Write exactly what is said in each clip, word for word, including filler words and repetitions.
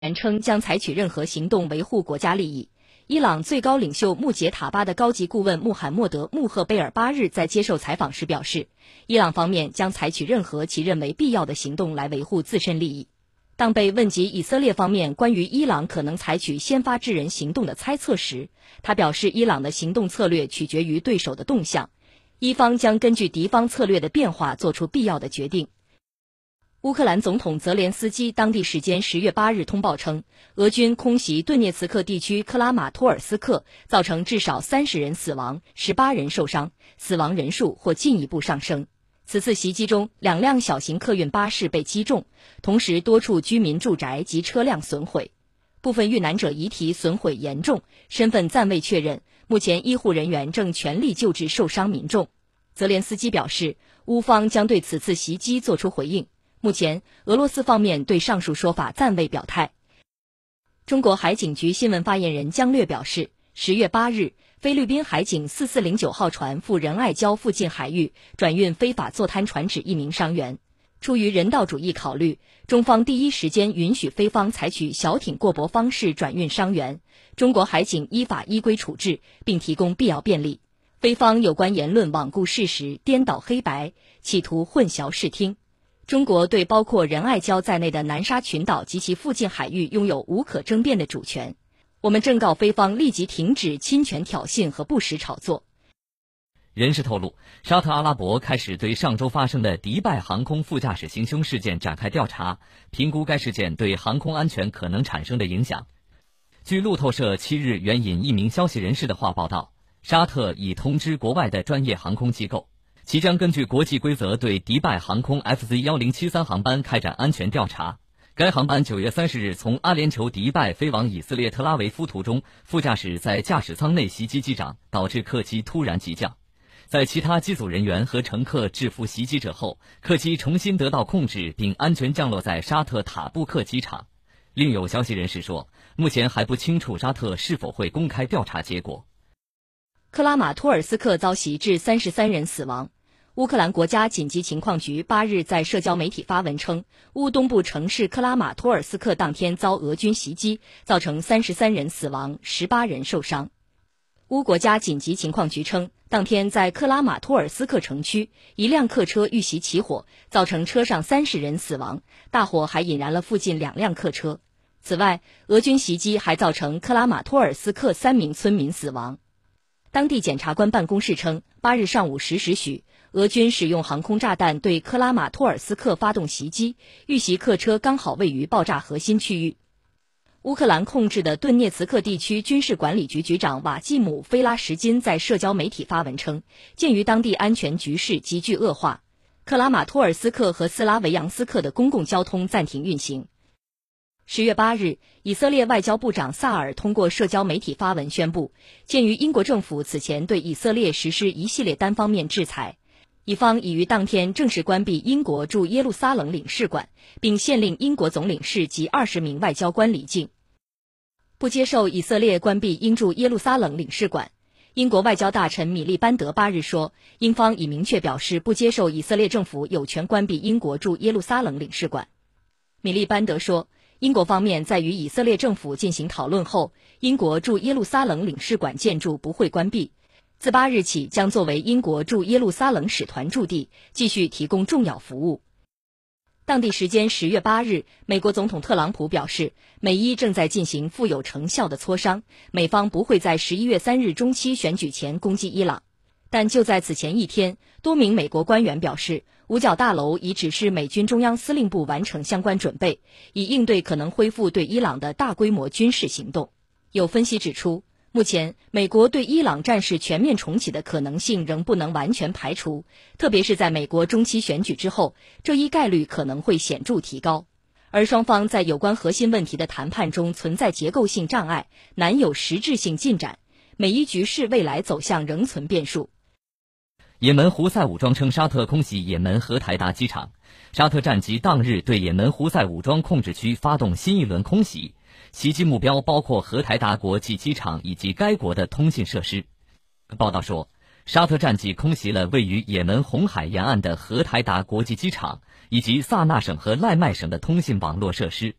称将采取任何行动维护国家利益。伊朗最高领袖穆杰塔巴的高级顾问穆罕默德·穆赫贝尔八日在接受采访时表示，伊朗方面将采取任何其认为必要的行动来维护自身利益。当被问及以色列方面关于伊朗可能采取先发制人行动的猜测时，他表示，伊朗的行动策略取决于对手的动向，伊方将根据敌方策略的变化做出必要的决定。乌克兰总统泽连斯基当地时间十月八日通报称，俄军空袭顿涅茨克地区克拉马托尔斯克，造成至少三十人死亡，十八人受伤，死亡人数或进一步上升。此次袭击中，两辆小型客运巴士被击中，同时多处居民住宅及车辆损毁，部分遇难者遗体损毁严重，身份暂未确认。目前医护人员正全力救治受伤民众。泽连斯基表示，乌方将对此次袭击作出回应。目前，俄罗斯方面对上述说法暂未表态。中国海警局新闻发言人姜略表示，十月八日，菲律宾海警四四零九号船赴仁爱礁附近海域转运非法坐滩船只一名伤员。出于人道主义考虑，中方第一时间允许菲方采取小艇过驳方式转运伤员，中国海警依法依规处置，并提供必要便利。菲方有关言论罔顾事实、颠倒黑白，企图混淆视听。中国对包括仁爱礁在内的南沙群岛及其附近海域拥有无可争辩的主权。我们正告菲方立即停止侵权挑衅和不实炒作。 人士透露，沙特阿拉伯开始对上周发生的迪拜航空副驾驶行凶事件展开调查，评估该事件对航空安全可能产生的影响。据路透社七日援引一名消息人士的话报道，沙特已通知国外的专业航空机构，其将根据国际规则对迪拜航空 F Z 一零七三 航班开展安全调查。该航班九月三十日从阿联酋迪拜飞往以色列特拉维夫途中，副驾驶在驾驶舱内袭击机长，导致客机突然急降。在其他机组人员和乘客制服袭击者后，客机重新得到控制并安全降落在沙特塔布克机场。另有消息人士说，目前还不清楚沙特是否会公开调查结果。 克拉马托尔斯克遭袭致三十三人死亡。乌克兰国家紧急情况局八日在社交媒体发文称，乌东部城市克拉马托尔斯克当天遭俄军袭击，造成三十三人死亡，十八人受伤。乌国家紧急情况局称，当天在克拉马托尔斯克城区，一辆客车遇袭起火，造成车上三十人死亡，大火还引燃了附近两辆客车。此外，俄军袭击还造成克拉马托尔斯克三名村民死亡。当地检察官办公室称，八日上午十时许，俄军使用航空炸弹对克拉马托尔斯克发动袭击，遇袭客车刚好位于爆炸核心区域。乌克兰控制的顿涅茨克地区军事管理局局长瓦季姆·菲拉什金在社交媒体发文称，鉴于当地安全局势急剧恶化，克拉马托尔斯克和斯拉维扬斯克的公共交通暂停运行。十月八日，以色列外交部长萨尔通过社交媒体发文宣布，鉴于英国政府此前对以色列实施一系列单方面制裁，以方已于当天正式关闭英国驻耶路撒冷领事馆，并限令英国总领事及二十名外交官离境，不接受以色列关闭英驻耶路撒冷领事馆。英国外交大臣米利班德八日说，英方已明确表示不接受以色列政府有权关闭英国驻耶路撒冷领事馆。米利班德说，英国方面在与以色列政府进行讨论后，英国驻耶路撒冷领事馆建筑不会关闭，自八日起将作为英国驻耶路撒冷使团驻地，继续提供重要服务。当地时间十月八日，美国总统特朗普表示，美伊正在进行富有成效的磋商，美方不会在十一月三日中期选举前攻击伊朗。但就在此前一天，多名美国官员表示，五角大楼已指示美军中央司令部完成相关准备，以应对可能恢复对伊朗的大规模军事行动。有分析指出，目前美国对伊朗战事全面重启的可能性仍不能完全排除，特别是在美国中期选举之后，这一概率可能会显著提高。而双方在有关核心问题的谈判中存在结构性障碍，难有实质性进展，美伊局势未来走向仍存变数。 也门胡塞武装称沙特空袭也门荷台达机场，沙特战机当日对也门胡塞武装控制区发动新一轮空袭，袭击目标包括荷台达国际机场以及该国的通信设施。报道说，沙特战机空袭了位于也门红海沿岸的荷台达国际机场以及萨那省和赖麦省的通信网络设施。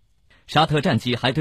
沙特战机还对